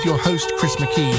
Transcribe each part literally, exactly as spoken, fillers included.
Your host, Chris McKee.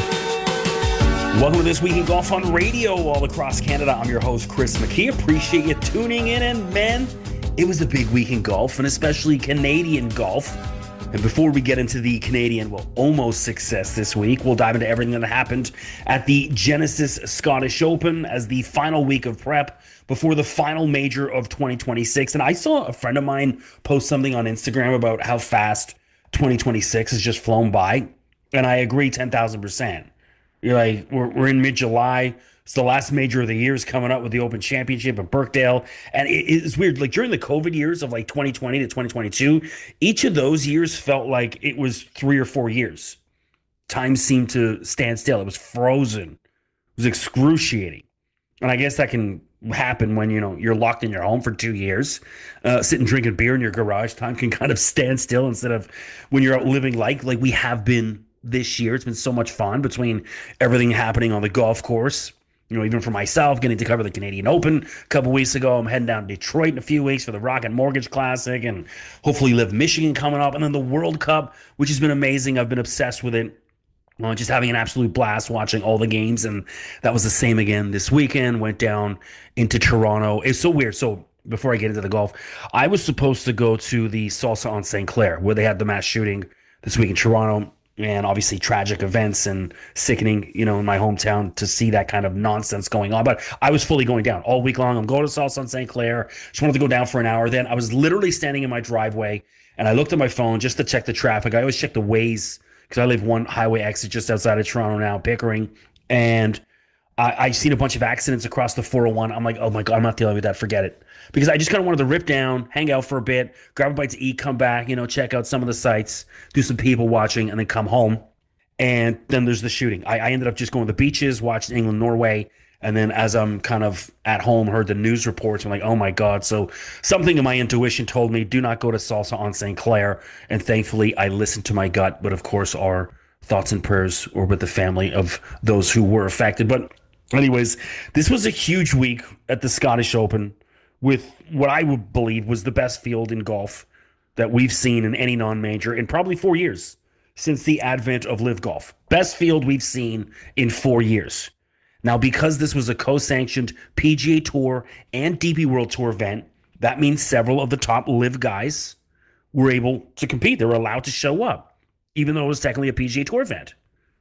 Welcome to This Week in Golf on Radio all across Canada. I'm your host, Chris McKee. Appreciate you tuning in. And man, it was a big week in golf, and especially Canadian golf. And before we get into the Canadian, well, almost success this week, we'll dive into everything that happened at the Genesis Scottish Open as the final week of prep before the final major of twenty twenty-six. And I saw a friend of mine post something on Instagram about how fast twenty twenty-six has just flown by. And I agree ten thousand percent. You're like, we're, we're in mid-July. It's the last major of the year is coming up with the Open Championship at Birkdale. And it, it's weird. Like during the COVID years of like twenty twenty to twenty twenty-two, each of those years felt like it was three or four years. Time seemed to stand still. It was frozen. It was excruciating. And I guess that can happen when, you know, you're locked in your home for two years, uh, sitting drinking beer in your garage. Time can kind of stand still instead of when you're out living like, like we have been this year. It's been so much fun between everything happening on the golf course. You know, even for myself, getting to cover the Canadian Open a couple weeks ago. I'm heading down to Detroit in a few weeks for the Rocket Mortgage Classic and hopefully Live Michigan coming up. And then the World Cup, which has been amazing. I've been obsessed with it. Well, just having an absolute blast watching all the games. And that was the same again this weekend. Went down into Toronto. It's so weird. So before I get into the golf, I was supposed to go to the Salsa on Saint Clair where they had the mass shooting this week in Toronto. And obviously tragic events and sickening, you know, in my hometown to see that kind of nonsense going on. But I was fully going down all week long. I'm going to Salsa on Saint Clair. Just wanted to go down for an hour. Then I was literally standing in my driveway and I looked at my phone just to check the traffic. I always check the Waze because I live one highway exit just outside of Toronto now, Pickering. And I, I seen a bunch of accidents across the four oh one. I'm like, oh my God, I'm not dealing with that. Forget it. Because I just kind of wanted to rip down, hang out for a bit, grab a bite to eat, come back, you know, check out some of the sites, do some people watching, and then come home. And then there's the shooting. I, I ended up just going to the beaches, watched England, Norway. And then as I'm kind of at home, heard the news reports. I'm like, oh my God. So something in my intuition told me, do not go to Salsa on Saint Clair. And thankfully, I listened to my gut. But of course, our thoughts and prayers were with the family of those who were affected. But anyways, this was a huge week at the Scottish Open with what I would believe was the best field in golf that we've seen in any non-major in probably four years since the advent of Live Golf. Best field we've seen in four years. Now, because this was a co-sanctioned P G A Tour and D P World Tour event, that means several of the top Live guys were able to compete. They were allowed to show up, even though it was technically a P G A Tour event.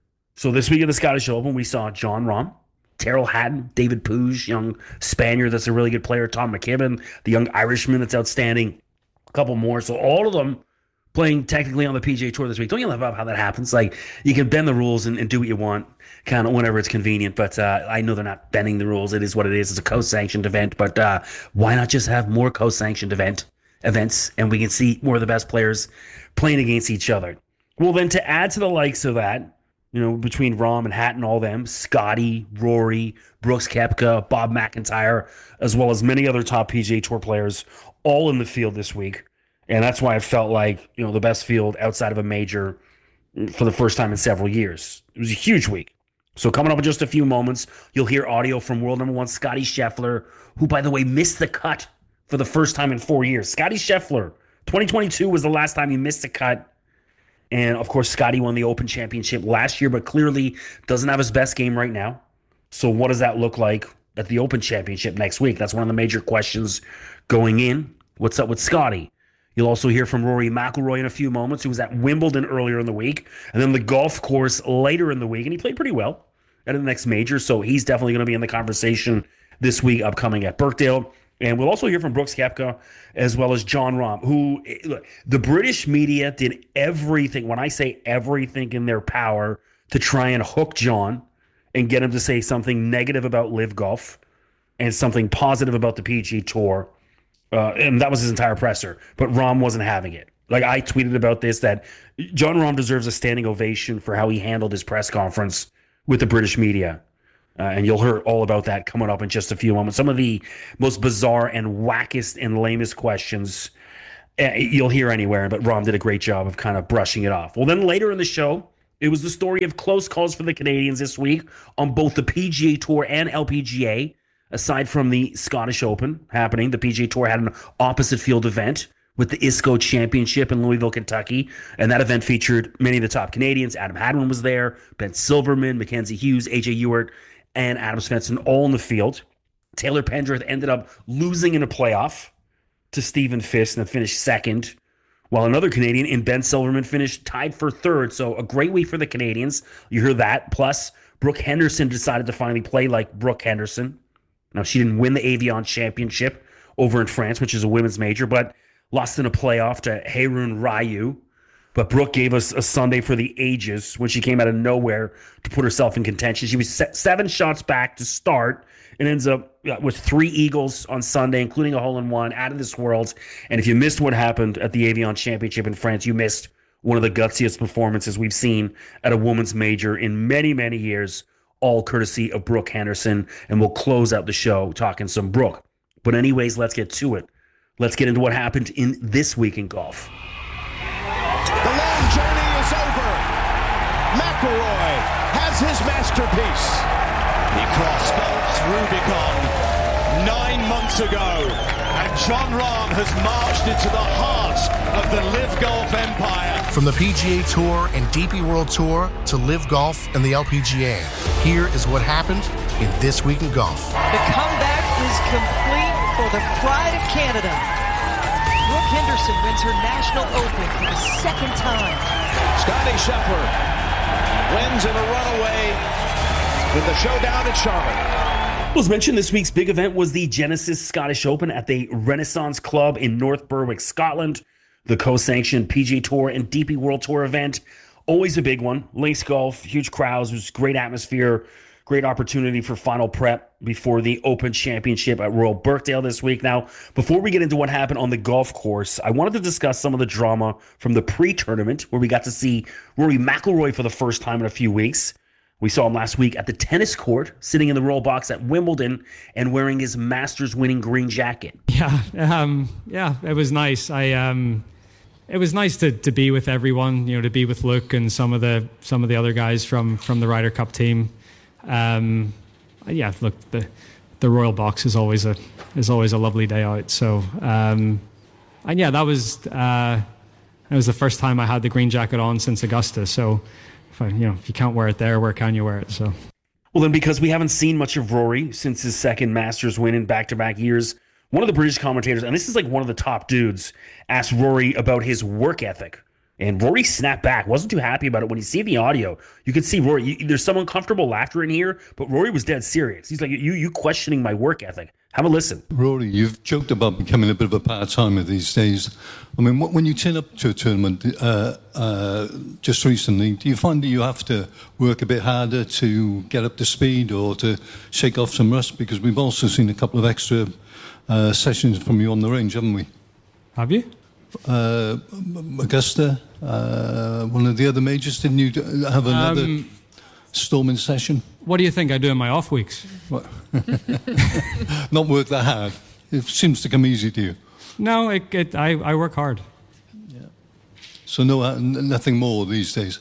So this week at the Scottish Open, we saw Jon Rahm, Tyrrell Hatton, David Puig, young Spaniard that's a really good player, Tom McKibben, the young Irishman that's outstanding, a couple more. So all of them playing technically on the P G A Tour this week. Don't you love how that happens? Like, you can bend the rules and, and do what you want kind of whenever it's convenient, but uh, I know they're not bending the rules. It is what it is. It's a co-sanctioned event, but uh, why not just have more co-sanctioned event events and we can see more of the best players playing against each other? Well, then to add to the likes of that, you know, between Rahm and Hatton, all them, Scotty, Rory, Brooks Koepka, Bob McIntyre, as well as many other top P G A Tour players, all in the field this week. And that's why I felt like, you know, the best field outside of a major for the first time in several years. It was a huge week. So coming up in just a few moments, you'll hear audio from world number one Scotty Scheffler, who, by the way, missed the cut for the first time in four years. Scotty Scheffler, twenty twenty-two was the last time he missed the cut. And, of course, Scotty won the Open Championship last year, but clearly doesn't have his best game right now. So what does that look like at the Open Championship next week? That's one of the major questions going in. What's up with Scotty? You'll also hear from Rory McIlroy in a few moments, who was at Wimbledon earlier in the week, and then the golf course later in the week, and he played pretty well at the next major, so he's definitely going to be in the conversation this week upcoming at Birkdale. And we'll also hear from Brooks Koepka as well as Jon Rahm, who, look, the British media did everything, when I say everything in their power, to try and hook Jon and get him to say something negative about Live Golf and something positive about the P G A Tour. Uh, and that was his entire presser. But Rahm wasn't having it. Like, I tweeted about this, that Jon Rahm deserves a standing ovation for how he handled his press conference with the British media. Uh, and you'll hear all about that coming up in just a few moments. Some of the most bizarre and wackest and lamest questions uh, you'll hear anywhere, but Rahm did a great job of kind of brushing it off. Well, then later in the show, it was the story of close calls for the Canadians this week on both the P G A Tour and L P G A. Aside from the Scottish Open happening, the P G A Tour had an opposite field event with the I S C O Championship in Louisville, Kentucky. And that event featured many of the top Canadians. Adam Hadwin was there, Ben Silverman, Mackenzie Hughes, A J Ewart, and Adam Svensson all in the field. Taylor Pendrith ended up losing in a playoff to Stephen Fisk and finished second, while another Canadian in Ben Silverman finished tied for third. So a great week for the Canadians. You hear that. Plus, Brooke Henderson decided to finally play like Brooke Henderson. Now, she didn't win the Avion Championship over in France, which is a women's major, but lost in a playoff to Haerun Ryu. But Brooke gave us a Sunday for the ages when she came out of nowhere to put herself in contention. She was seven shots back to start and ends up with three eagles on Sunday, including a hole-in-one, out of this world. And if you missed what happened at the Avion Championship in France, you missed one of the gutsiest performances we've seen at a women's major in many, many years, all courtesy of Brooke Henderson. And we'll close out the show talking some Brooke. But anyways, let's get to it. Let's get into what happened in this week in golf. The long journey is over. McIlroy has his masterpiece. He crossed Gulf's Rubicon nine months ago, and Jon Rahm has marched into the heart of the LIV Golf empire. From the P G A Tour and D P World Tour to LIV Golf and the L P G A, here is what happened in This Week in Golf. The comeback is complete for the pride of Canada. Brooke Henderson wins her National Open for the second time. Scottie Scheffler wins in a runaway with the showdown at Charlotte. As mentioned, this week's big event was the Genesis Scottish Open at the Renaissance Club in North Berwick, Scotland. The co-sanctioned P G A Tour and D P World Tour event. Always a big one. Links golf, huge crowds, it was great atmosphere, great opportunity for final prep before the Open Championship at Royal Birkdale this week. Now, before we get into what happened on the golf course, I wanted to discuss some of the drama from the pre-tournament where we got to see Rory McIlroy for the first time in a few weeks. We saw him last week at the tennis court, sitting in the royal box at Wimbledon and wearing his Masters-winning green jacket. Yeah, um, yeah, it was nice. I, um, it was nice to, to be with everyone. You know, to be with Luke and some of the some of the other guys from from the Ryder Cup team. Um, yeah, look, the the royal box is always a is always a lovely day out. So, um, and yeah, that was uh, that was the first time I had the green jacket on since Augusta. So. If I, you know, if you can't wear it there, where can you wear it? So, well, then because we haven't seen much of Rory since his second Masters win in back-to-back years, one of the British commentators, and this is like one of the top dudes, asked Rory about his work ethic. And Rory snapped back, wasn't too happy about it. When you see the audio, you could see Rory, you, there's some uncomfortable laughter in here, but Rory was dead serious. He's like, you you questioning my work ethic. Have a listen. Rory, you've joked about becoming a bit of a part-timer these days. I mean, when you turn up to a tournament uh, uh, just recently, do you find that you have to work a bit harder to get up to speed or to shake off some rust? Because we've also seen a couple of extra uh, sessions from you on the range, haven't we? Have you? Uh, Augusta, uh, one of the other majors, didn't you have another um, storming session? What do you think I do in my off weeks? What? Not work that hard. It seems to come easy to you. No, it, it, I, I work hard. Yeah. So no, uh, nothing more these days?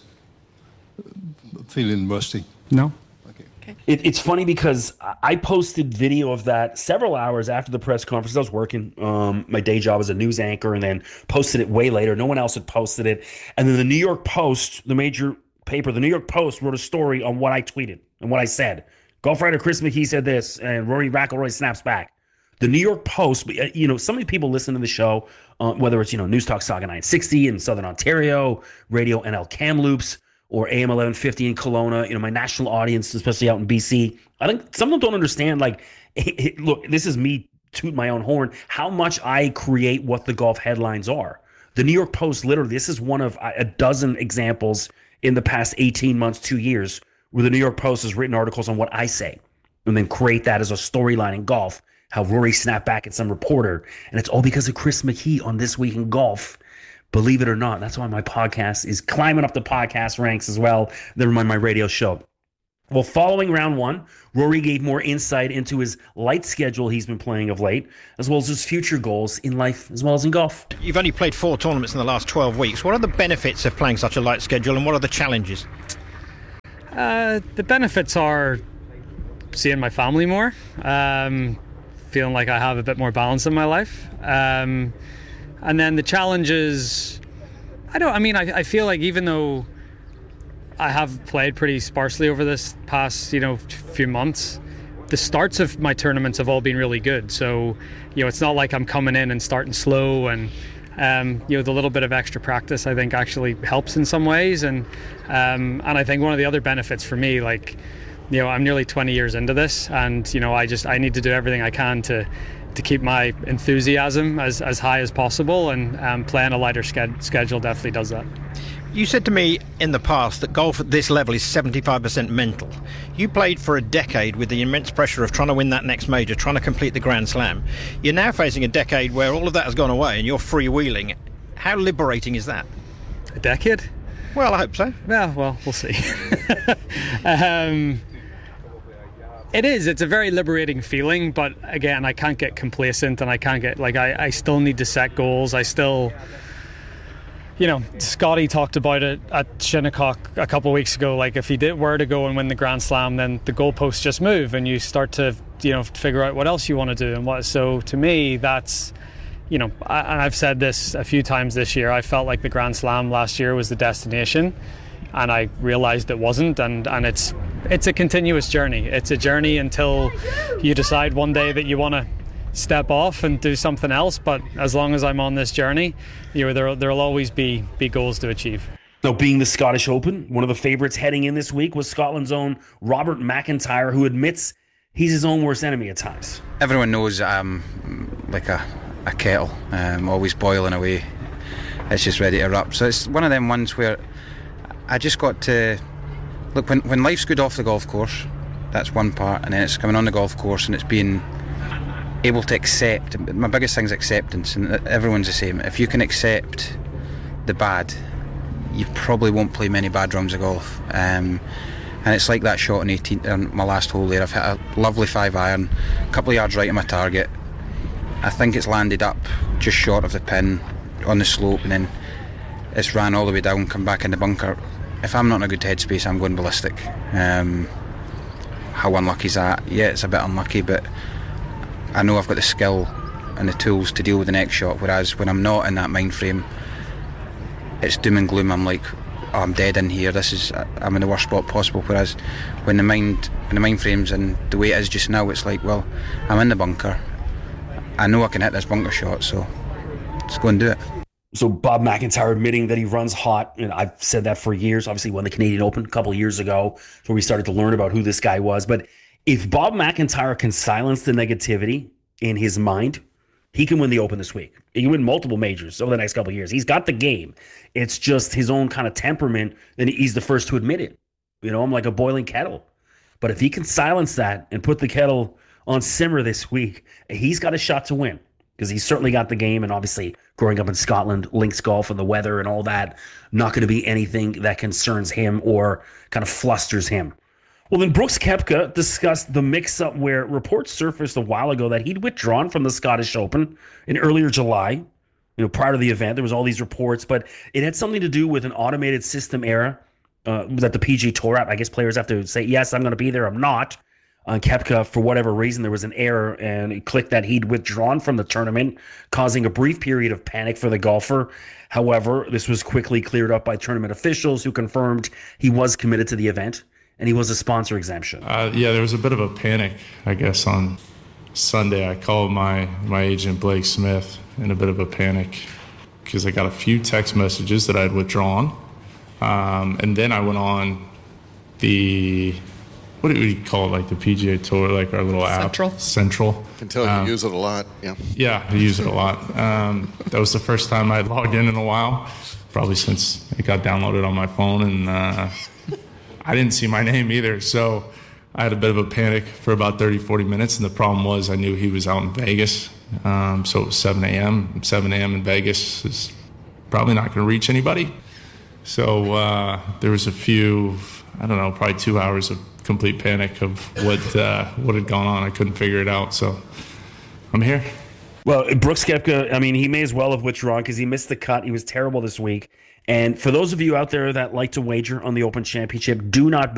Feeling rusty? No. Okay. It, it's funny because I posted video of that several hours after the press conference. I was working um, my day job as a news anchor and then posted it way later. No one else had posted it. And then the New York Post, the major paper, the New York Post wrote a story on what I tweeted and what I said. Golf writer Chris McKee said this, and Rory McIlroy snaps back. The New York Post, you know, so many people listen to the show, uh, whether it's, you know, News Talk Saga nine sixty in Southern Ontario, Radio N L Kamloops, or A M eleven fifty in Kelowna, you know, my national audience, especially out in B C. I think some of them don't understand, like, it, it, look, this is me tooting my own horn, how much I create what the golf headlines are. The New York Post, literally, this is one of a dozen examples in the past eighteen months, two years, where the New York Post has written articles on what I say and then create that as a storyline in golf, how Rory snapped back at some reporter. And it's all because of Chris McKee on This Week in Golf. Believe it or not, that's why my podcast is climbing up the podcast ranks as well. Never mind my radio show. Well, following round one, Rory gave more insight into his light schedule he's been playing of late, as well as his future goals in life, as well as in golf. You've only played four tournaments in the last twelve weeks. What are the benefits of playing such a light schedule, and what are the challenges? Uh, the benefits are seeing my family more, um, feeling like I have a bit more balance in my life. Um, And then the challenges, I don't, I mean, I, I feel like even though I have played pretty sparsely over this past, you know, few months, the starts of my tournaments have all been really good. So, you know, it's not like I'm coming in and starting slow, and, um, you know, the little bit of extra practice I think actually helps in some ways. And, um, and I think one of the other benefits for me, like, you know, I'm nearly twenty years into this, and, you know, I just, I need to do everything I can to, to keep my enthusiasm as, as high as possible, and um, playing a lighter sched- schedule definitely does that. You said to me in the past that golf at this level is seventy-five percent mental. You played for a decade with the immense pressure of trying to win that next major, trying to complete the Grand Slam. You're now facing a decade where all of that has gone away and you're freewheeling. How liberating is that? A decade? Well, I hope so. Yeah, well, we'll see. um, it is. It's a very liberating feeling, but again, I can't get complacent, and I can't get, like, I, I still need to set goals. I still... You know, Scotty talked about it at Shinnecock a couple of weeks ago. Like, if he did were to go and win the Grand Slam, then the goalposts just move, and you start to, you know, figure out what else you want to do and what. So to me, that's, you know, I, and I've said this a few times this year. I felt like the Grand Slam last year was the destination, and I realised it wasn't. And and it's it's a continuous journey. It's a journey until you decide one day that you want to step off and do something else. But as long as I'm on this journey, you know, there there'll always be be goals to achieve. Now, being the Scottish Open, one of the favorites heading in this week was Scotland's own Robert McIntyre, who admits he's his own worst enemy at times. Everyone knows I'm like a, a kettle, um, always boiling away. It's just ready to erupt. So it's one of them ones where I just got to look, when when life's good off the golf course, that's one part, and then it's coming on the golf course and it's being able to accept. My biggest thing is acceptance, and everyone's the same. If you can accept the bad, you probably won't play many bad rounds of golf. Um, and it's like that shot on eighteenth on my last hole there. I've hit a lovely five iron, a couple of yards right of my target. I think it's landed up just short of the pin on the slope, and then it's ran all the way down, come back in the bunker. If I'm not in a good headspace, I'm going ballistic. Um, how unlucky is that? Yeah, it's a bit unlucky, but I know I've got the skill and the tools to deal with the next shot, whereas when I'm not in that mind frame, it's doom and gloom. I'm like, oh, I'm dead in here, this is, I'm in the worst spot possible. Whereas when the mind when the mind frame's in the way it is just now, it's like, well, I'm in the bunker, I know I can hit this bunker shot, so let's go and do it. So Bob McIntyre admitting that he runs hot, and I've said that for years. Obviously won the Canadian Open a couple of years ago, where we started to learn about who this guy was. But if Bob McIntyre can silence the negativity in his mind, he can win the Open this week. He can win multiple majors over the next couple of years. He's got the game. It's just his own kind of temperament, and he's the first to admit it. You know, I'm like a boiling kettle. But if he can silence that and put the kettle on simmer this week, he's got a shot to win, because he's certainly got the game. And obviously growing up in Scotland, links golf and the weather and all that, not going to be anything that concerns him or kind of flusters him. Well, then Brooks Koepka discussed the mix-up where reports surfaced a while ago that he'd withdrawn from the Scottish Open in earlier July. You know, prior to the event, there was all these reports, but it had something to do with an automated system error uh, that the P G A Tour app. I guess players have to say, yes, I'm going to be there, I'm not. On Koepka, for whatever reason, there was an error, and it clicked that he'd withdrawn from the tournament, causing a brief period of panic for the golfer. However, this was quickly cleared up by tournament officials, who confirmed he was committed to the event, and he was a sponsor exemption. Uh, yeah, there was a bit of a panic, I guess, on Sunday. I called my, my agent, Blake Smith, in a bit of a panic, because I got a few text messages that I had withdrawn. Um, and then I went on the, what do we call it, like the P G A Tour, like our little app? Central. Central. I can tell you um, use it a lot, yeah. Yeah, I use it a lot. Um, that was the first time I'd logged in in a while, probably since it got downloaded on my phone, and uh, I didn't see my name either, so I had a bit of a panic for about thirty, forty minutes, and the problem was I knew he was out in Vegas, um, so it was seven a.m. seven a.m. in Vegas is probably not going to reach anybody. So uh, there was a few, I don't know, probably two hours of complete panic of what uh, what had gone on. I couldn't figure it out, so I'm here. Well, Brooks Koepka, I mean, he may as well have withdrawn because he missed the cut. He was terrible this week. And for those of you out there that like to wager on the Open Championship, do not bet